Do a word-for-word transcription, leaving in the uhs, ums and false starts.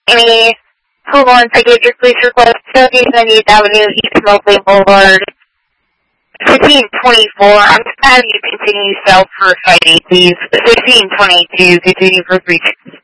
Amy, hold on, I get your police request, seventeenth Avenue, East Mobley Boulevard, fifteen twenty-four. I'm just having you continue south for site eight, please. fifteen twenty-two, continue for three.